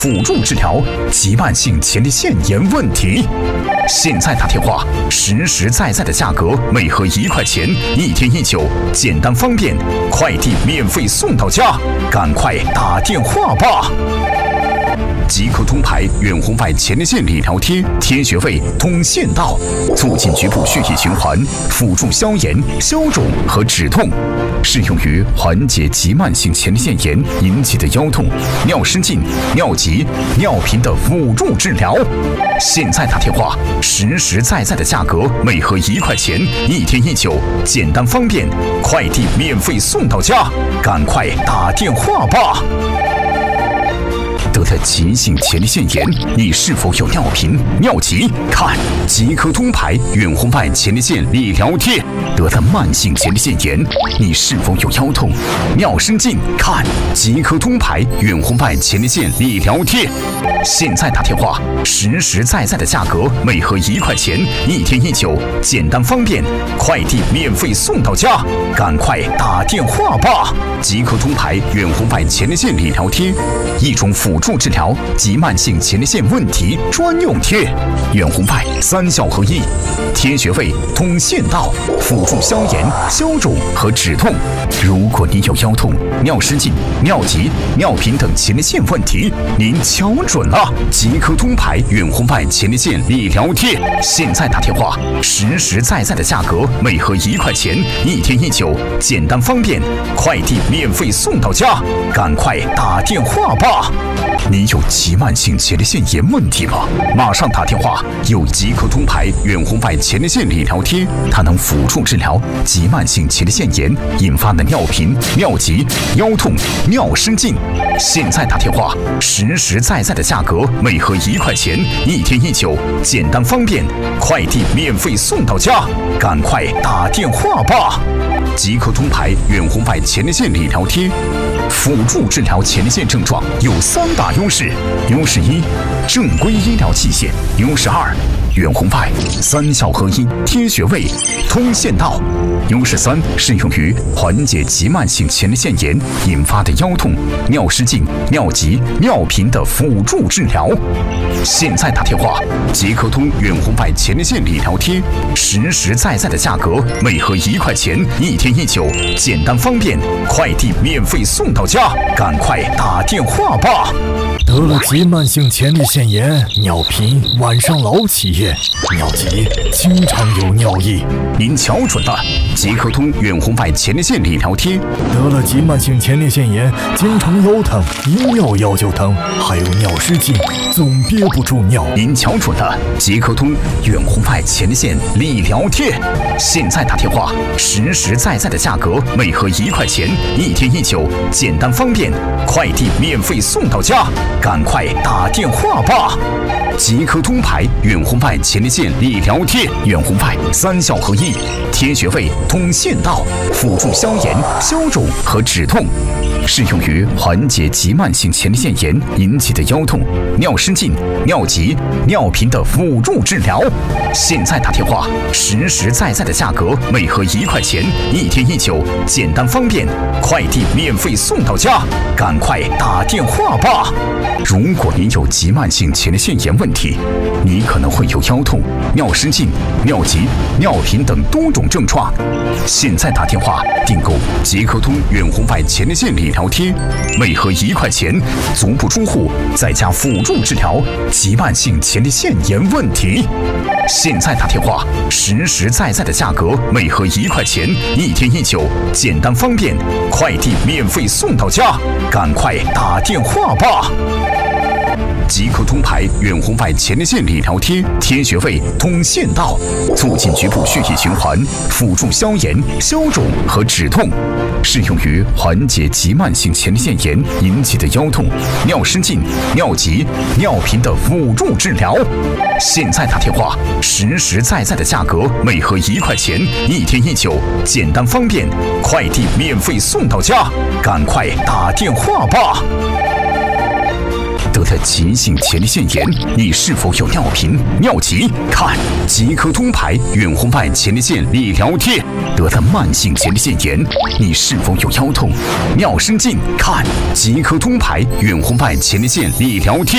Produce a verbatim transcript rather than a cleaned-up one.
辅助治疗急慢性前列腺炎问题。现在打电话，实实在在的价格，每盒一块钱，一天一酒，简单方便，快递免费送到家，赶快打电话吧！即刻通牌远红外前列腺理疗贴，贴穴位通腺道，促进局部血液循环，辅助消炎、消肿和止痛，适用于缓解急慢性前列腺炎引起的腰痛、尿失禁、尿急、尿频的辅助治疗。现在打电话，实实在在的价格，每盒一块钱，一天一酒，简单方便，快递免费送到家，赶快打电话吧！得了急性前列腺炎，你是否有尿频、尿急？看即刻通牌远红外前列腺理疗贴。得了慢性前列腺炎，你是否有腰痛、尿失禁？看即刻通牌远红外前列腺理疗贴。现在打电话，实实在在的价格，每盒一块钱，一天一酒，简单方便，快递免费送到家，赶快打电话吧！即刻通牌远红外前列腺理疗贴，一种辅助治疗急慢性前列腺问题专用贴，远红外三效合一，贴穴位通腺道，辅助消炎、消肿和止痛。如果你有腰痛、尿失禁、尿急、尿频等前列腺问题，您瞧准了，即刻通牌远红外前列腺理疗贴。现在打电话，实实在在的价格，每盒一块钱，一天一酒，简单方便，快递免费送到家，赶快打电话吧！你有急慢性前列腺炎问题吗？马上打电话！有即刻通牌远红外前列腺理疗贴，它能辅助治疗急慢性前列腺炎引发的尿频、尿急、腰痛、尿失禁。现在打电话，实实在在的价格，每盒一块钱，一天一酒，简单方便，快递免费送到家，赶快打电话吧！即刻通牌远红外前列腺理疗贴，辅助治疗前列腺症状有三大优势：优势一，正规医疗器械；优势二，远红外三效合一，贴穴位通腺道；优势三，适用于缓解急慢性前列腺炎引发的腰痛、尿失禁、尿急、尿频的辅助治疗。现在打电话，即刻通远红外前列腺理疗贴，实实在在的价格，每盒一块钱，一天一酒，简单方便，快递免费送到家，赶快打电话吧！ 得了急慢性前列腺炎，尿频，晚上老起夜，尿急，经常有尿意。 您瞧准了，即刻通远红外前列腺理疗贴。 得了急慢性前列腺炎，经常腰疼，一尿腰就疼，还有尿失禁，总憋不住尿。 您瞧准了，即刻通远红外前列腺理疗贴。现在打电话，实实在在的价格，每盒一块钱，一天一酒，简单方便，快递免费送到家，赶快打电话吧！即刻通牌远红外前列腺理疗贴，远红外三效合一，贴穴位通腺道，辅助消炎、消肿和止痛，适用于缓解急慢性前列腺炎引起的腰痛、尿失禁、尿急、尿频的辅助治疗。现在打电话，实实在在的价格，每盒一块钱，一天一酒，简单方便，快递免费送到家，赶快打电话吧！如果您有急慢性前列腺炎问题，你可能会有腰痛、尿失禁、尿急、尿频等多种症状。现在打电话订购即刻通远红外前列腺理疗贴，每盒一块钱，足不出户，在家辅助治疗急慢性前列腺炎问题。现在打电话，实实在在的价格，每盒一块钱，一天一酒，简单方便，快递免费送到家，赶快打电话吧！即刻通牌远红外前列腺理疗贴，贴穴位通腺道，促进局部血液循环，辅助消炎、消肿和止痛，适用于缓解急慢性前列腺炎引起的腰痛、尿失禁、尿急、尿频的辅助治疗。现在打电话，实实在在的价格，每盒一块钱，一天一酒，简单方便，快递免费送到家，赶快打电话吧！得了急性前列腺炎，你是否有尿频、尿急？看即刻通牌远红外前列腺理疗贴。得了慢性前列腺炎，你是否有腰痛、尿失禁？看即刻通牌远红外前列腺理疗贴。